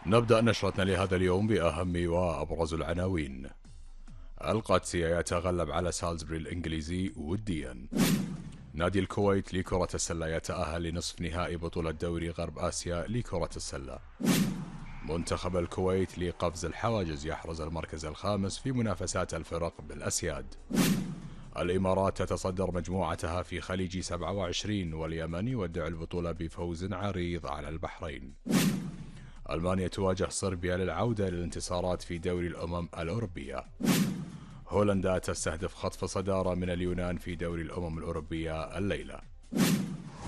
نبدأ نشرتنا لهذا اليوم بأهم وأبرز العناوين. القادسية يتغلب على سالزبوري الإنجليزي وديا. نادي الكويت لكرة السلة يتأهل لنصف نهائي بطولة دوري غرب آسيا لكرة السلة. منتخب الكويت لقفز الحواجز يحرز المركز الخامس في منافسات الفرق بالأسياد. الإمارات تتصدر مجموعتها في خليج 27 واليمن يودع البطولة بفوز عريض على البحرين. ألمانيا تواجه صربيا للعودة للانتصارات في دوري الأمم الأوروبية. هولندا تستهدف خطف صدارة من اليونان في دوري الأمم الأوروبية الليلة.